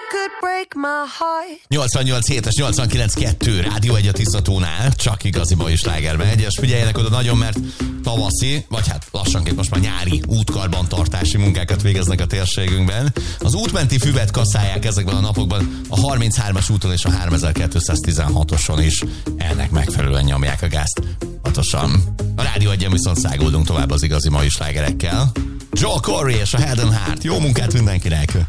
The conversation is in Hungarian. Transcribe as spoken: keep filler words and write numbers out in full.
nyolcvannyolc hétes, nyolcvankilenc kettő Rádió egy a Tisztatónál, csak igazi mai sláger megy, és figyeljenek oda nagyon, mert tavaszi, vagy hát lassanként most már nyári útkarbantartási munkákat végeznek a térségünkben. Az útmenti füvet kasszálják ezekben a napokban a harminchármas úton és a háromezer-kétszáztizenhatoson is. Ennek megfelelően nyomják a gázt. Hatosan. A Rádió egyen viszont száguldunk tovább az igazi mai slágerekkel. Joe Corey és a Head and Heart. Jó munkát mindenkinek!